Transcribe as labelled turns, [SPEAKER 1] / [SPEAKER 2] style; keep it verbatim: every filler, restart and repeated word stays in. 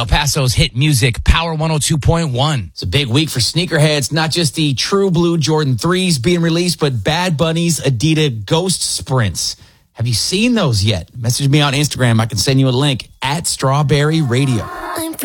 [SPEAKER 1] El Paso's hit music, Power one oh two point one. It's a big week for sneakerheads. Not just the True Blue Jordan threes being released, but Bad Bunny's Adidas Ghost Sprints. Have you seen those yet? Message me on Instagram. I can send you a link at Strawberry Radio.